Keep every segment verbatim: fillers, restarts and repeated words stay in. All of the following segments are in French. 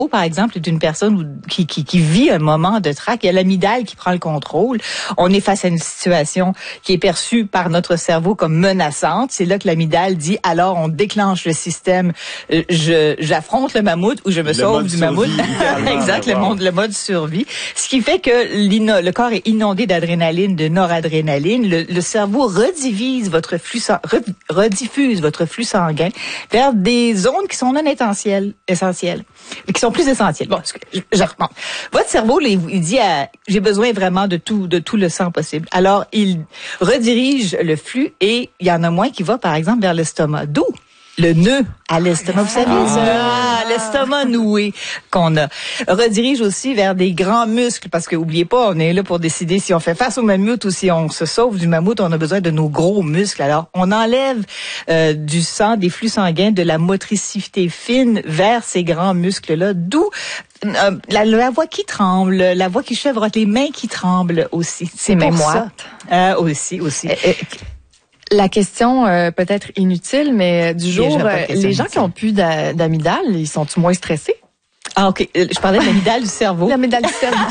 par exemple, est une personne qui, qui, qui vit un moment de trac. Il y a l'amygdale qui prend le contrôle. On est face à une situation qui est perçue par notre cerveau comme menaçante. C'est là que l'amygdale dit, alors on déclenche le système, je j'affronte le mammouth ou je me le sauve du mammouth. Exact, le, monde, le mode survie. Ce qui fait que le corps est inondé d'adrénaline, de noradrénaline. Le, le cerveau redivise votre flux, rediffuse votre flux sanguin vers des zones qui sont non essentielles, essentielles, mais qui sont plus essentielles. Bon, je, je reprends. Votre cerveau, il, il dit, à, j'ai besoin vraiment de tout, de tout le sang possible. Alors, il redirige le flux et il y en a moins qui va, par exemple, vers l'estomac. D'où le nœud à l'estomac. Vous savez, ah, l'estomac noué qu'on a. Redirige aussi vers des grands muscles, parce que oubliez pas, on est là pour décider si on fait face au mammouth ou si on se sauve du mammouth, on a besoin de nos gros muscles. Alors, on enlève euh, du sang, des flux sanguins, de la motricité fine vers ces grands muscles-là, d'où euh, la, la voix qui tremble, la voix qui chevrotte, les mains qui tremblent aussi. C'est pour moi. ça. Euh, aussi, aussi. Euh, euh, La question euh, peut-être inutile, mais du jour, euh, les gens inutile. qui ont plus d'a- d'amygdale, ils sont-tu moins stressés? Ah, OK. Je parlais de l'amygdale du cerveau. L'amygdale du cerveau.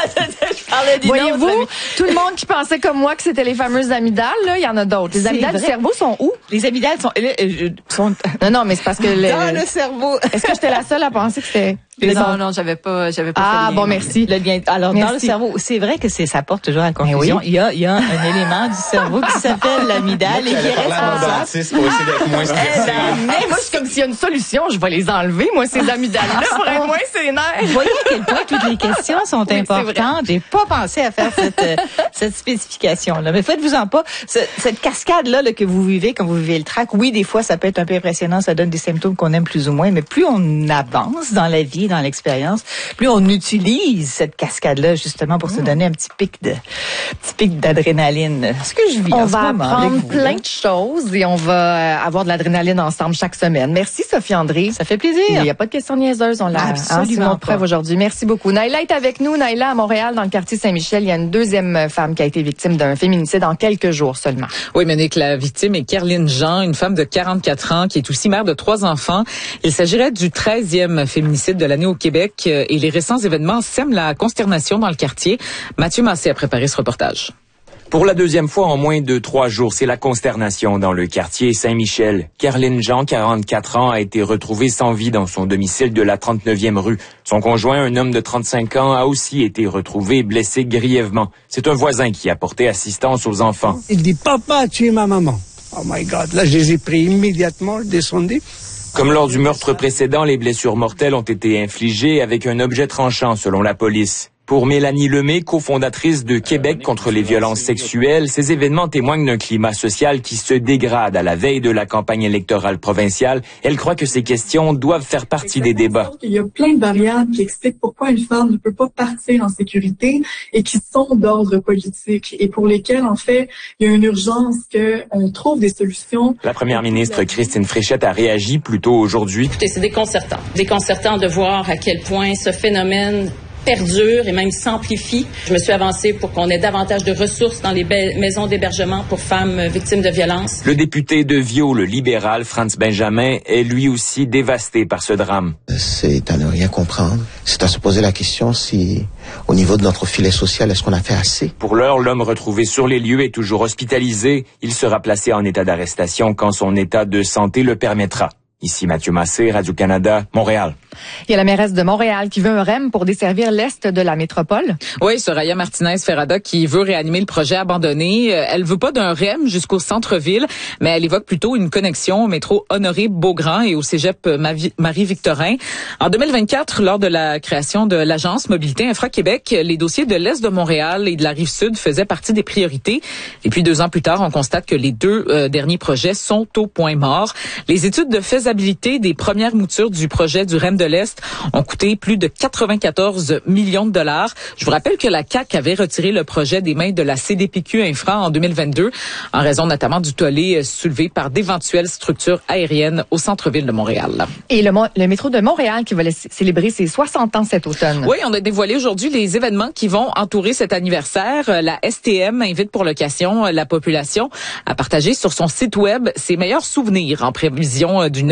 Je parlais du Voyez-vous, nom, tout le monde qui pensait comme moi que c'était les fameuses amygdales, là, il y en a d'autres. Les C'est amygdales vrai. du cerveau sont où? Les amygdales sont, euh, sont Non, non, mais c'est parce que... Le, dans le cerveau. Est-ce que j'étais la seule à penser que c'était... Les non, on- non, j'avais pas, j'avais pas. Ah, fait le bon, lien. merci. Le bien, alors, Merci. dans le cerveau, c'est vrai que c'est, ça porte toujours à la confusion. oui. Il y a, il y a un élément du cerveau qui s'appelle l'amygdale et qui est responsable. dentiste pour essayer d'être moins stressé. Hey, moi, je suis comme s'il y a une solution, je vais les enlever, moi, ces amygdales-là, pour être moins sénère. Vous voyez à quel point toutes les questions sont Oui, c'est importantes. J'ai pas pensé à faire cette, euh, cette spécification-là. Mais faites-vous-en pas. Ce- cette cascade-là là, que vous vivez quand vous vivez le trac, oui, des fois, ça peut être un peu impressionnant. Ça donne des symptômes qu'on aime plus ou moins. Mais plus on avance dans la vie, dans l'expérience, plus on utilise cette cascade-là, justement, pour se donner un petit pic de, petit pic d'adrénaline. Ce que je vis On en ce va moment avec apprendre vous, plein là. de choses et on va euh, avoir de l'adrénaline ensemble chaque semaine. Merci, Sophie André. Ça fait plaisir. Il n'y a pas de questions niaiseuses, on l'a Absolument hein, preuve pas. aujourd'hui. Merci beaucoup. Naïla est avec nous. Naïla, à Montréal, dans le quartier Saint-Michel, il y a une deuxième femme qui a été victime d'un féminicide en quelques jours seulement. Oui, Monique, la victime est Kerline Jean, une femme de quarante-quatre ans qui est aussi mère de trois enfants. Il s'agirait du treizième féminicide de l'année au Québec euh, et les récents événements sèment la consternation dans le quartier. Mathieu Massé a préparé ce reportage. Pour la deuxième fois en moins de trois jours, c'est la consternation dans le quartier Saint-Michel. Kerline Jean, quarante-quatre ans, a été retrouvée sans vie dans son domicile de la trente-neuvième rue. Son conjoint, un homme de trente-cinq ans, a aussi été retrouvé blessé grièvement. C'est un voisin qui a porté assistance aux enfants. Il dit, papa a tué ma maman. Oh my God. Là, je les ai pris immédiatement, je descendais. Comme lors du meurtre précédent, les blessures mortelles ont été infligées avec un objet tranchant, selon la police. Pour Mélanie Lemay, cofondatrice de Québec contre les violences sexuelles, ces événements témoignent d'un climat social qui se dégrade à la veille de la campagne électorale provinciale. Elle croit que ces questions doivent faire partie des débats. Il y a plein de variables qui expliquent pourquoi une femme ne peut pas partir en sécurité et qui sont d'ordre politique et pour lesquelles, en fait, il y a une urgence qu'on trouve des solutions. La première ministre Christine Fréchette a réagi plus tôt aujourd'hui. Écoutez, c'est déconcertant. Déconcertant de voir à quel point ce phénomène perdure et même s'amplifie. Je me suis avancée pour qu'on ait davantage de ressources dans les maisons d'hébergement pour femmes victimes de violences. Le député de Viau, le libéral Franz Benjamin, est lui aussi dévasté par ce drame. C'est à ne rien comprendre. C'est à se poser la question si, au niveau de notre filet social, est-ce qu'on a fait assez? Pour l'heure, l'homme retrouvé sur les lieux est toujours hospitalisé. Il sera placé en état d'arrestation quand son état de santé le permettra. Ici Mathieu Massé, Radio-Canada, Montréal. Il y a la mairesse de Montréal qui veut un R E M pour desservir l'est de la métropole. Oui, Soraya Martinez-Ferrada qui veut réanimer le projet abandonné. Elle veut pas d'un R E M jusqu'au centre-ville, mais elle évoque plutôt une connexion au métro Honoré-Beaugrand et au cégep Marie-Victorin. En deux mille vingt-quatre, lors de la création de l'agence Mobilité Infra-Québec, les dossiers de l'est de Montréal et de la Rive-Sud faisaient partie des priorités. Et puis deux ans plus tard, on constate que les deux euh, derniers projets sont au point mort. Les études de faisabilité des premières moutures du projet du R E M de l'Est ont coûté plus de quatre-vingt-quatorze millions de dollars. Je vous rappelle que la C A Q avait retiré le projet des mains de la C D P Q Infra en deux mille vingt-deux, en raison notamment du tollé soulevé par d'éventuelles structures aériennes au centre-ville de Montréal. Et le, le métro de Montréal qui va célébrer ses soixante ans cet automne. Oui, on a dévoilé aujourd'hui les événements qui vont entourer cet anniversaire. La S T M invite pour l'occasion la population à partager sur son site web ses meilleurs souvenirs en prévision d'une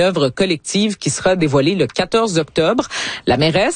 œuvre collective qui sera dévoilée le quatorze octobre. La mairesse